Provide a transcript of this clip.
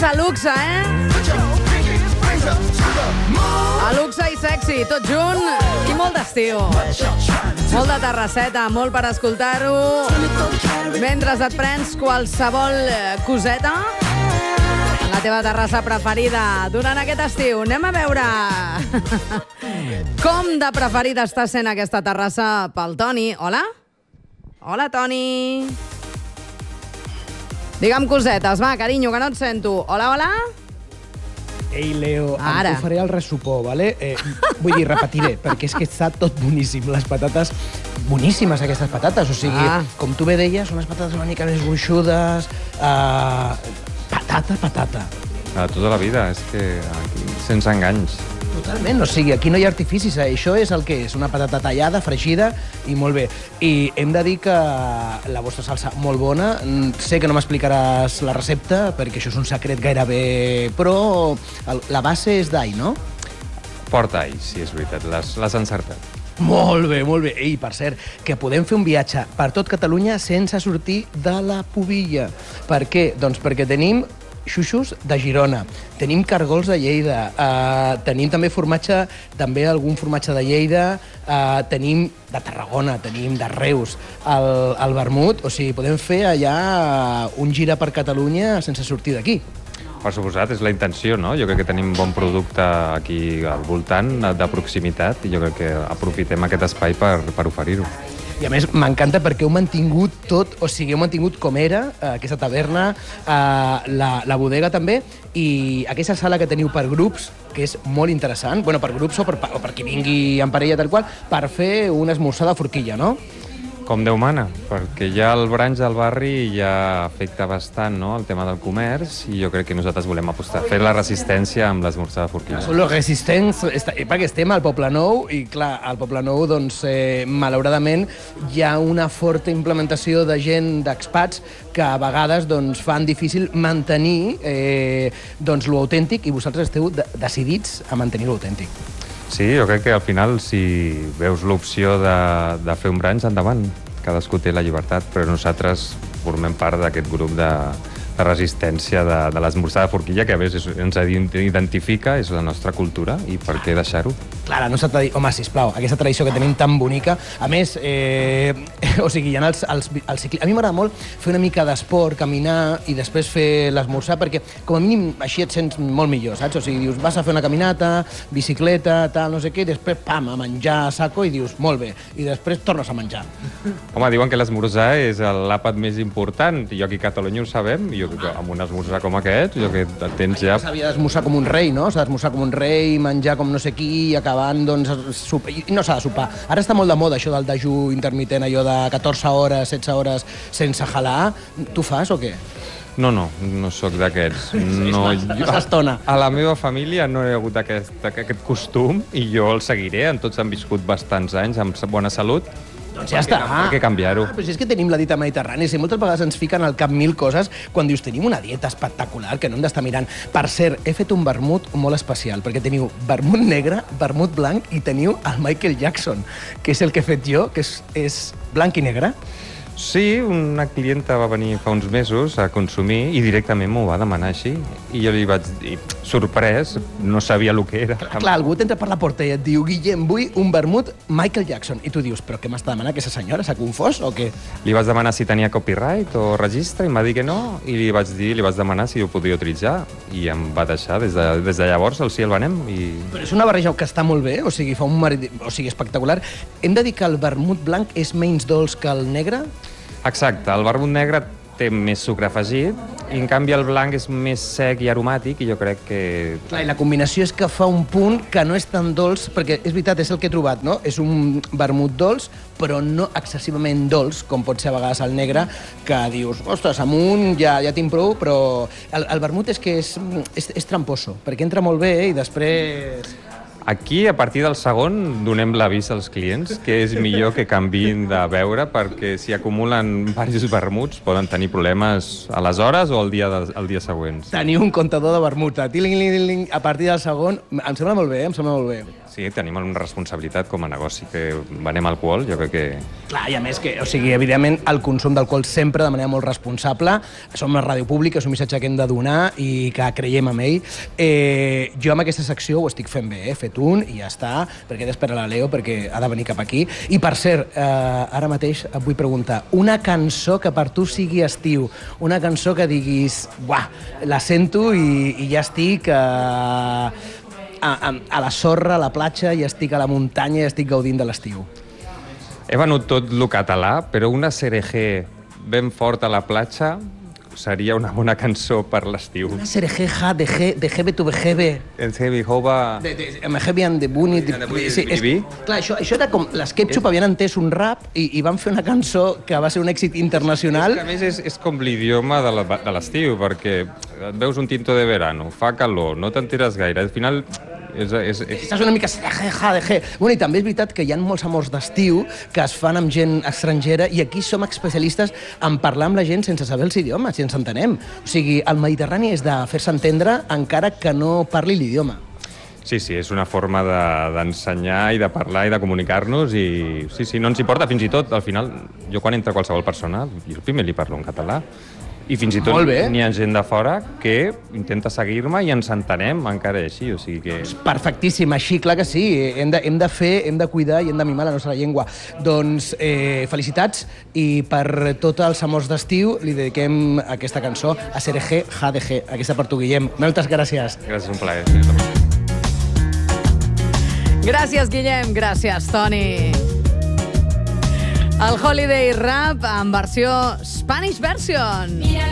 a luxe, A luxe i sexy, tot junt, i molt d'estiu. Molt de terrasseta, molt per escoltar-ho mentre et prens qualsevol coseta en la teva terrassa preferida durant aquest estiu. Anem a veure com de preferida està sent aquesta terrassa pel Toni. Hola? Hola, Toni. Digue'm cosetes, va, carinyo, que no et sento. Hola, hola? Ei, Leo, ara em faré el ressupó, vale? Vull dir, repetiré, perquè és que està tot boníssim. Les patates, boníssimes aquestes patates. O sigui, com tu bé deies, unes patates una mica més gruixudes. Patata. Tota la vida, és que aquí, sense enganys. Totalment, o sigui, aquí no hi ha artificis, això és el que és, una patata tallada, fregida i molt bé. I hem de dir que la vostra salsa molt bona, sé que no m'explicaràs la recepta perquè això és un secret gairebé, però la base és d'all, no? Porta all, sí, és veritat, l'has encertat. Molt bé, molt bé. Ei, per cert, que podem fer un viatge per tot Catalunya sense sortir de la Pubilla. Per què? Doncs perquè tenim xuxos de Girona, tenim cargols de Lleida, tenim també formatge, també algun formatge de Lleida, tenim de Tarragona, tenim de Reus, el vermut, o sigui, podem fer allà un gira per Catalunya sense sortir d'aquí. Per suposat, és la intenció, no? Jo crec que tenim bon producte aquí al voltant, de proximitat, i jo crec que aprofitem aquest espai per oferir-ho. I a més m'encanta perquè heu mantingut tot, o sigui, heu mantingut com era aquesta taverna, la bodega també, i aquesta sala que teniu per grups, que és molt interessant, bueno, per grups o per qui vingui en parella tal qual, per fer un esmorzar de forquilla, no? Com Déu mana, perquè ja el branch al barri ja afecta bastant, no?, el tema del comerç, i jo crec que nosaltres volem apostar, fer la resistència amb l'esmorzar de forquilla. Són los resistents, perquè estem al Poble Nou, i clar, al Poble Nou, doncs, malauradament, hi ha una forta implementació de gent, d'expats, que a vegades doncs, fan difícil mantenir doncs, lo autèntic, i vosaltres esteu decidits a mantenir lo autèntic. Sí, jo crec que al final, si veus l'opció de fer un branch, endavant. Cadascú té la llibertat, però nosaltres formem part d'aquest grup de resistència de l'esmorzar de forquilla, que a més ens identifica, és la nostra cultura, i per què deixar-ho? Clar, la nostra tradició... Home, sisplau, aquesta tradició que tenim tan bonica. A més, o sigui, hi ha els ciclistes... A mi m'agrada molt fer una mica d'esport, caminar i després fer l'esmorzar, perquè com a mínim així et sents molt millor, saps? O sigui, dius, vas a fer una caminata, bicicleta, tal, no sé què, i després, pam, a menjar a saco i dius, molt bé, i després tornes a menjar. Home, diuen que l'esmorzar és l'àpat més important, i jo aquí a Catalunya ho sabem, i jo crec que amb un esmorzar com aquest, jo que tens ja... S'havia d'esmorzar com un rei, no? S'ha d'esmorzar com un rei, menjar com no sé qui, i acabant, doncs, no s'ha de sopar. Ara està molt de moda això del dejú intermitent, allò de 14 hores, 16 hores sense halar. Tu fas o què? No sóc d'aquests. No, estona. A la meva família no hi ha hagut aquest costum, i jo el seguiré. Tots han viscut bastants anys amb bona salut. Doncs ja està. Per què canviar-ho? Però si és que tenim la dieta mediterrània, si moltes vegades ens fiquen al cap mil coses, quan dius, tenim una dieta espectacular que no hem d'estar mirant. Per cert, he fet un vermut molt especial, perquè teniu vermut negre, vermut blanc, i teniu el Michael Jackson, que és el que he fet jo, que és blanc i negre. Sí, una clienta va venir fa uns mesos a consumir i directament m'ho va demanar així. I jo li vaig dir, sorprès, no sabia el que era. Clar, algú t'entra per la porta i et diu, Guillem, vull un vermut Michael Jackson. I tu dius, però què m'està demanant aquesta senyora? S'ha confós o què? Li vaig demanar si tenia copyright o registre i em va dir que no, i li vaig demanar si ho podia utilitzar, i em va deixar. Des de llavors el sí el venem. Però és una barreja que està molt bé, o sigui, fa un espectacular. Hem de dir que el vermut blanc és menys dolç que el negre? Exacte, el vermut negre té més sucre afegit, i en canvi el blanc és més sec i aromàtic, i jo crec que... Clar, i la combinació és que fa un punt que no és tan dolç, perquè és veritat, és el que he trobat, no? És un vermut dolç, però no excessivament dolç, com pot ser a vegades el negre, que dius, ostres, amunt ja tinc prou, però el vermut és que és tramposo, perquè entra molt bé i després... Aquí, a partir del segon, donem l'avís als clients que és millor que canviïn de beure, perquè si acumulen diversos vermuts poden tenir problemes a les hores o el dia següent. Teniu un comptador de vermuta. A partir del segon, em sembla molt bé, em sembla molt bé. Sí, tenim una responsabilitat com a negoci que venem alcohol, jo crec que... Clar, i a més que, o sigui, evidentment, el consum d'alcohol sempre de manera molt responsable. Som una ràdio pública, és un missatge que hem de donar i que creiem en ell. Jo amb aquesta secció ho estic fent bé, he fet un i ja està, perquè he d'esperar la Leo perquè ha de venir cap aquí. I per cert, ara mateix et vull preguntar, una cançó que per tu sigui estiu, una cançó que diguis, buah, la sento i ja estic a la sorra, a la platja, i estic a la muntanya i estic gaudint de l'estiu. He venut tot lo català, però una CRG ben fort a la platja seria una bona cançó per l'estiu. Una CRG, de Hebe to Hebe. El Heavy Hova... Amb Heavy and the Bunny. Clar, això era com... Les Ketchup havien entès un rap i van fer una cançó que va ser un èxit internacional. A més, és com l'idioma de l'estiu, perquè et veus un tinto de verano, fa calor, no t'enteres gaire. Al final... Estàs una mica... Bueno, i també és veritat que hi ha molts amors d'estiu que es fan amb gent estrangera i aquí som especialistes en parlar amb la gent sense saber els idiomes, si ens entenem. O sigui, el Mediterrani és de fer-se entendre encara que no parli l'idioma. Sí, és una forma d'ensenyar i de parlar i de comunicar-nos i sí, no ens importa, fins i tot, al final, jo quan entra qualsevol persona, jo primer li parlo en català. I fins i tot n'hi ha gent de fora que intenta seguir-me i ens entenem encara així, o sigui que... Perfectíssim, així, clar que sí. Hem de cuidar i hem de mimar la nostra llengua. Doncs felicitats i per tots els amors d'estiu li dediquem aquesta cançó a CRG HDG, aquesta per tu, Guillem. Moltes gràcies. Gràcies, un plaer. Gràcies, Guillem. Gràcies, Toni. El Holiday Rap en versió Spanish Version.